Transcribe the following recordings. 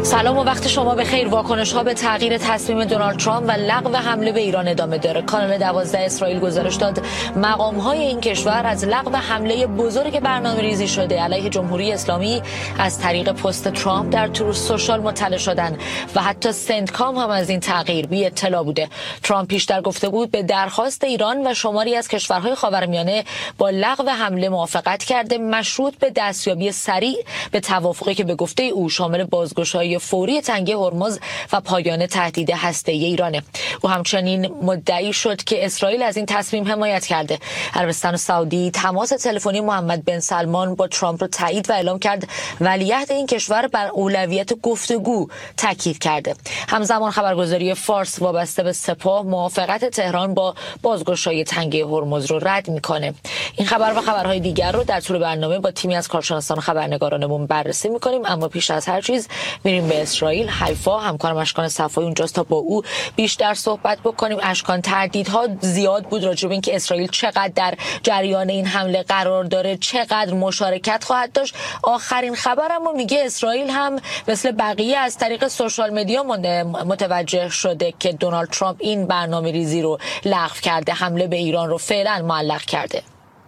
سلام و وقت شما بخیر. واکنش‌ها به تغییر تصمیم دونالد ترامپ و لغو حمله به ایران ادامه داره. کانال 12 اسرائیل گزارش داد مقام‌های این کشور از لغو حمله بزرگ برنامه‌ریزی شده علیه جمهوری اسلامی از طریق پست ترامپ در تروس سوشال مطلع شدن و حتی سنتکام هم از این تغییر بی اطلاع بوده. ترامپ پیشتر گفته بود به درخواست ایران و شماری از کشورهای خاورمیانه با لغو حمله موافقت کرده، مشروط به دستیابی سریع به توافقی که به گفته او شامل بازگشایی فوری تنگه هرمز و پایان تهدید هسته‌ای ایرانه. او همچنین مدعی شد که اسرائیل از این تصمیم حمایت کرده. عربستان سعودی تماس تلفنی محمد بن سلمان با ترامپ را تایید و اعلام کرد ولیعهد این کشور بر اولویت گفتگو تاکید کرده. همزمان خبرگزاری فارس وابسته به سپاه موافقت تهران با بازگشایی تنگه هرمز رو رد میکنه. این خبر و خبرهای دیگر رو در طول برنامه با تیمی از کارشناسان و خبرنگارانمون بررسی میکنیم، اما پیش از هر چیز میریم به اسرائیل. حیفا همکارم اشکان صفایی اونجاست تا با او بیشتر صحبت بکنیم. اشکان، تردیدها زیاد بود راجع به اینکه اسرائیل چقدر در جریان این حمله قرار داره، چقدر مشارکت خواهد داشت. آخرین خبر اما میگه اسرائیل هم مثل بقیه از طریق سوشال مدیا متوجه شده که دونالد ترامپ این برنامه‌ریزی رو لغو کرده، حمله به ایران رو فعلا معلق کرده.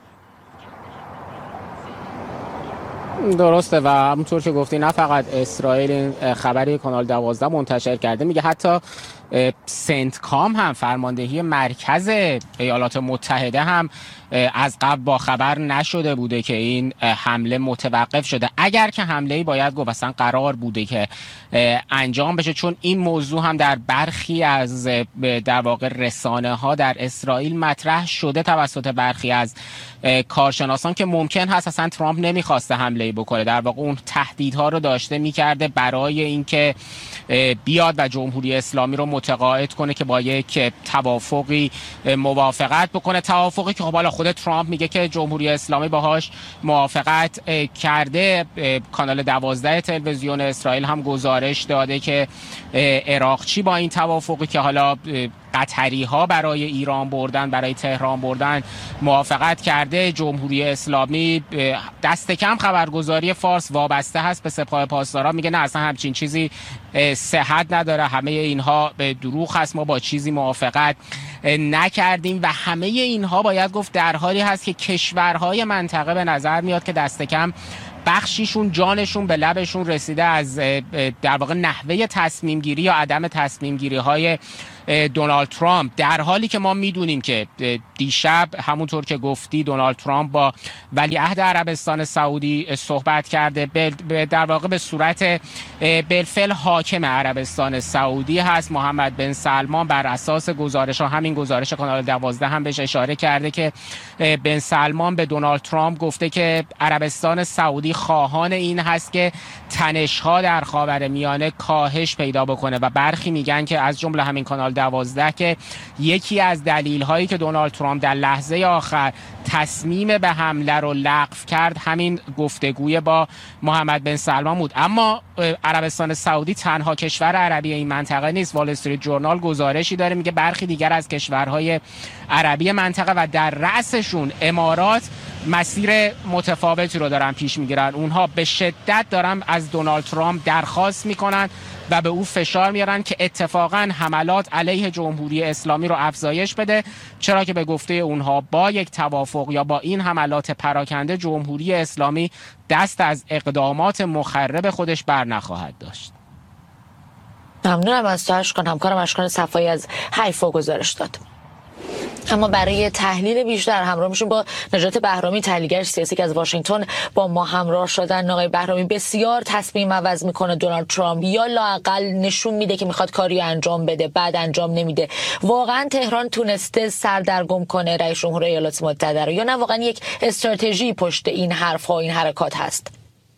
درسته و همونطور که گفتی نه فقط اسرائیل این خبری کانال 12 منتشر کرده، میگه حتی سنتکام هم فرماندهی مرکز ایالات متحده هم از قبل با خبر نشده بوده که این حمله متوقف شده، اگر که حمله‌ای باید گفت اصلا قرار بوده که انجام بشه، چون این موضوع هم در برخی از در واقع رسانه ها در اسرائیل مطرح شده توسط برخی از کارشناسان که ممکن هست اصلا ترامپ نمیخواسته حمله‌ای بکنه، در واقع اون تهدیدها رو داشته میکرده برای اینکه بیاد و جمهوری اسلامی رو متقاعد کنه که با یک توافقی موافقت بکنه، توافقی که خب حالا خود ترامپ میگه که جمهوری اسلامی باهاش موافقت کرده. کانال 12 تلویزیون اسرائیل هم گزارش داده که عراقچی با این توافقی که حالا قطری ها برای ایران بردن، برای تهران بردن موافقت کرده. جمهوری اسلامی دست کم خبرگزاری فارس وابسته هست به سپاه پاسداران، میگه نه اصلا همچین چیزی صحت نداره، همه اینها دروغ هست، ما با چیزی موافقت نکردیم. و همه اینها باید گفت در حالی هست که کشورهای منطقه به نظر میاد که دست کم بخشیشون جانشون به لبشون رسیده از در واقع نحوه تصمیم گیری یا عدم تصمیم گیری های دونالد ترامپ، در حالی که ما میدونیم که دیشب همونطور که گفتی دونالد ترامپ با ولیعهد عربستان سعودی صحبت کرده، در واقع به صورت بالفعل حاکم عربستان سعودی هست محمد بن سلمان. بر اساس گزارش ها، همین گزارش کانال 12 هم بهش اشاره کرده که بن سلمان به دونالد ترامپ گفته که عربستان سعودی خواهان این هست که تنش‌ها در خاورمیانه کاهش پیدا بکنه و برخی میگن که از جمله همین کانال 12 که یکی از دلایلی که دونالد ترامپ در لحظه آخر تصمیم به حمله رو لغو کرد همین گفتگوی با محمد بن سلمان بود. اما عربستان سعودی تنها کشور عربی این منطقه نیست. وال استریت جورنال گزارشی داره میگه برخی دیگر از کشورهای عربی منطقه و در رأسشون امارات مسیر متفاوتی رو دارن پیش میگیرن. اونها به شدت دارن از دونالد ترامپ درخواست میکنن و به او فشار میارن که اتفاقا حملات علیه جمهوری اسلامی رو افزایش بده، چرا که به گفته اونها با یک توافق یا با این حملات پراکنده جمهوری اسلامی دست از اقدامات مخرب خودش بر نخواهد داشت. ممنونم از تو اشکان. همکارم اشکان صفایی از حیفا گزارش داد. اما برای تحلیل بیشتر همراه میشیم با نجات بهرامی، تحلیلگر سیاسی که از واشنگتن با ما همراه شدن. آقای بهرامی، بسیار تصمیم عوض میکنه دونالد ترامپ، یا لااقل نشون میده که میخواد کاری انجام بده بعد انجام نمیده. واقعا تهران تونسته سردرگم کنه رئیس جمهور ایالات متحده رو، یا نه واقعا یک استراتژی پشت این حرف‌ها و این حرکات هست؟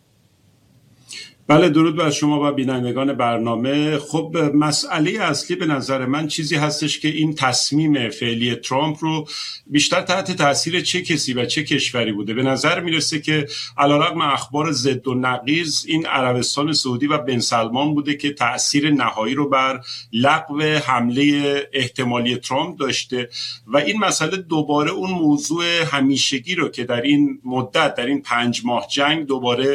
بله، درود بر شما و بینندگان برنامه. خب مسئله اصلی به نظر من چیزی هستش که این تصمیم فعلی ترامپ رو بیشتر تحت تاثیر چه کسی و چه کشوری بوده. به نظر میرسه که علیرغم اخبار ضد و نقیض این عربستان سعودی و بن سلمان بوده که تأثیر نهایی رو بر لغو حمله احتمالی ترامپ داشته و این مسئله دوباره اون موضوع همیشگی رو که در این مدت، در این 5 ماه جنگ دوباره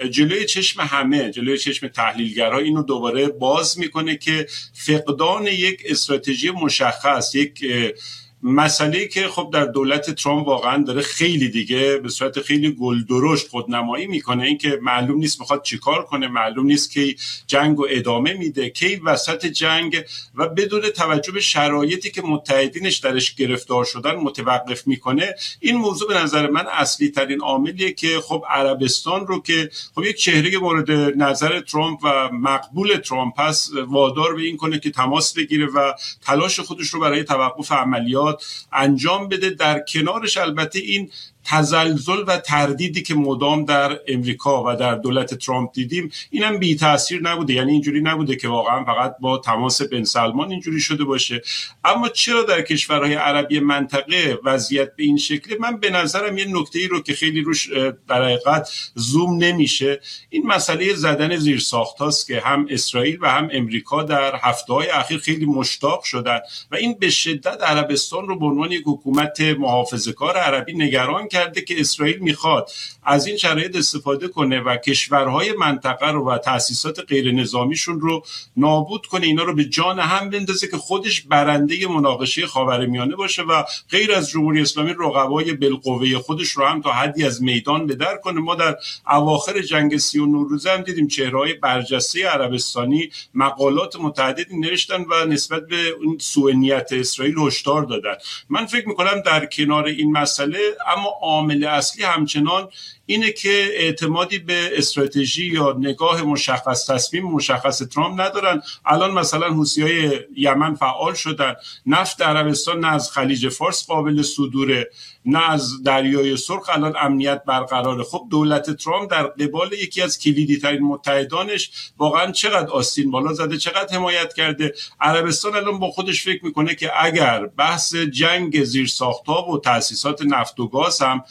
جلوی چشم همه، جلوی چشم تحلیلگرها اینو دوباره باز میکنه که فقدان یک استراتژی مشخص، یک مسئله‌ای که خب در دولت ترامپ واقعا داره خیلی دیگه به صورت خیلی گلدرشت خودنمایی میکنه، این که معلوم نیست میخواد چیکار کنه، معلوم نیست کی جنگو ادامه میده، کی وسط جنگ و بدون توجه به شرایطی که متحدینش درش گرفتار شدن متوقف میکنه. این موضوع به نظر من اصلی ترین عاملیه که خب عربستان رو که خب یک چهره مورد نظر ترامپ و مقبول ترامپ هست وادار به این کنه که تماس بگیره و تلاش خودش رو برای توقف عملیات انجام بده. در کنارش البته این تزلزل و تردیدی که مدام در امریکا و در دولت ترامپ دیدیم اینم بی تاثیر نبوده، یعنی اینجوری نبوده که واقعا فقط با تماس بن سلمان اینجوری شده باشه. اما چرا در کشورهای عربی منطقه وضعیت به این شکله؟ من به نظرم یه نکته‌ای رو که خیلی روش در حقیقت زوم نمیشه، این مسئله زدن زیرساخت‌هاست که هم اسرائیل و هم امریکا در هفته‌های اخیر خیلی مشتاق شدن و این به شدت عربستان رو به عنوان یک حکومت محافظه‌کار عربی نگران کرده که اسرائیل میخواد از این شرایط استفاده کنه و کشورهای منطقه رو و تأسیسات غیر نظامیشون رو نابود کنه، اینا رو به جان هم بندازه که خودش برنده مناقشه خاورمیانه باشه و غیر از جمهوری اسلامی رقبای بالقوه خودش رو هم تا حدی از میدان به در کنه. ما در اواخر جنگ 39 روزه هم دیدیم چهره‌های برجسته عربستانی مقالات متعددی نوشتن و نسبت به اون سوء نیت اسرائیل هشدار دادن. من فکر می‌کنم در کنار این مسئله اما عامل اصلی همچنان اینه که اعتمادی به استراتژی یا نگاه مشخص، تصمیم مشخص ترامپ ندارن. الان مثلا حوثی‌های یمن فعال شدن، نفت عربستان نه از خلیج فارس قابل صدوره نه از دریای سرخ الان امنیت برقراره. خب دولت ترامپ در قبال یکی از کلیدی ترین متحدانش واقعا چقدر آستین بالا زده، چقدر حمایت کرده. عربستان الان با خودش فکر میکنه که اگر بحث جنگ زیرساخت‌ها و تأسیسات نفت و گاز هم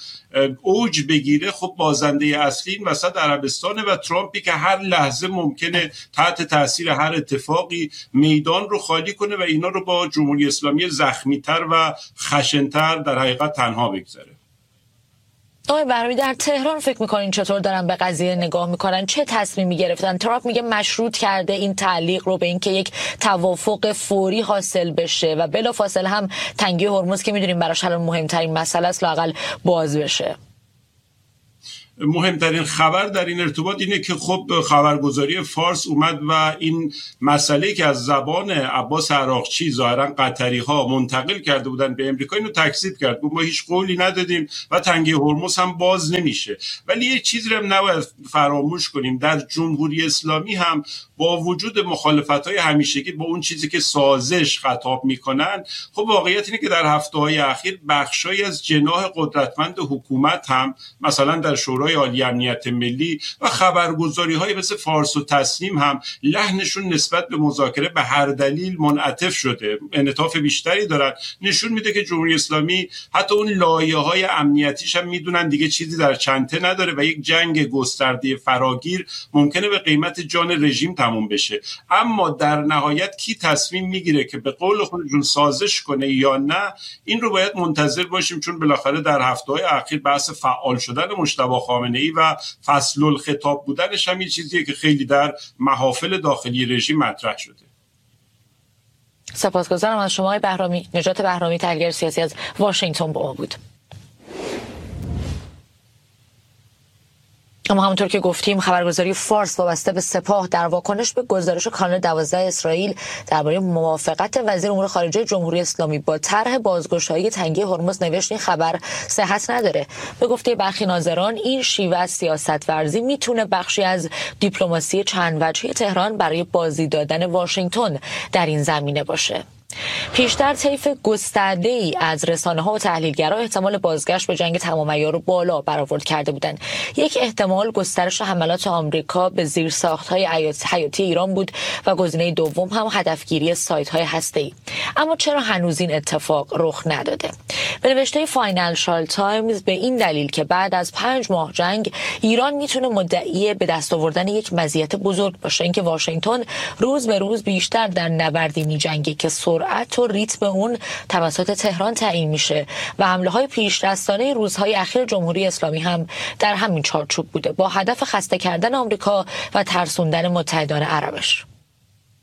اوج بگیره، خب بازنده اصلی این وسط عربستانه و ترامپی که هر لحظه ممکنه تحت تاثیر هر اتفاقی میدان رو خالی کنه و اینا رو با جمهوری اسلامی زخمی‌تر و خشن‌تر در حقیقت تنها بگذاره. آقای بهرامی، در تهران فکر میکنین چطور دارن به قضیه نگاه میکنن؟ چه تصمیمی گرفتن؟ ترامپ میگه مشروط کرده این تعلیق رو به اینکه یک توافق فوری حاصل بشه و بلافاصله هم تنگی هرمز که میدونیم براش الان مهمترین مسئله است لااقل باز بشه. مهمترین خبر در این ارتباط اینه که خب خبرگزاری فارس اومد و این مسئله که از زبان عباس عراقچی ظاهرا قطری ها منتقل کرده بودن به امریکا اینو تکذیب کرد. ما هیچ قولی ندادیم و تنگه هرمز هم باز نمیشه. ولی یه چیزی رو هم نباید فراموش کنیم، در جمهوری اسلامی هم با وجود مخالفت‌های همیشگی با اون چیزی که سازش خطاب میکنن، خب واقعیت اینه که در هفته‌های اخیر بخشایی از جناح قدرتمند حکومت هم مثلا در شورای عالی امنیت ملی و خبرگزاری‌های مثل فارس و تسنیم هم لحنشون نسبت به مذاکره به هر دلیل منعطف شده، انعطاف بیشتری دارن. نشون میده که جمهوری اسلامی حتی اون لایه‌های امنیتیش هم میدونن دیگه چیزی در چنته نداره و یک جنگ گسترده فراگیر ممکنه به قیمت جان رژیم تموم بشه. اما در نهایت کی تصمیم میگیره که به قول خودشون سازش کنه یا نه، این رو باید منتظر باشیم، چون بالاخره در هفته‌های اخیر بحث فعال شدن مجتبی خامنه‌ای و فصل الخطاب بودنش هم یه چیزیه که خیلی در محافل داخلی رژیم مطرح شده. سپاسگزارم از شما آقای بهرامی. نجات بهرامی، تحلیلگر سیاسی از واشنگتن با ما بود. اما همونطور که گفتیم خبرگزاری فارس وابسته به سپاه در واکنش به گزارش کانال 12 اسرائیل درباره موافقت وزیر امور خارجه جمهوری اسلامی با طرح بازگشایی تنگه هرمز نوشت این خبر صحت نداره. به گفته برخی ناظران این شیوه از سیاست ورزی میتونه بخشی از دیپلماسی چند وجهی تهران برای بازی دادن واشنگتن در این زمینه باشه. پیشتر طیف گسترده‌ای از رسانه‌ها و تحلیلگران احتمال بازگشت به جنگ تمام عیار رو بالا برآورد کرده بودند. یک احتمال گسترش حملات آمریکا به زیرساخت‌های حیاتی ایران بود و گزینه دوم هم هدفگیری سایت‌های هسته‌ای. اما چرا هنوز این اتفاق رخ نداده؟ به نوشته فاینانشال تایمز به این دلیل که بعد از 5 ماه جنگ ایران میتونه مدعی به دست آوردن یک مزیت بزرگ باشه، اینکه واشنگتن روز به روز بیشتر در نبردی می‌جنگه که سرعت و ریتم اون توسط تهران تعیین میشه و حمله‌های پیش‌دستانه روزهای اخیر جمهوری اسلامی هم در همین چارچوب بوده با هدف خسته کردن آمریکا و ترسوندن متحدان عربش.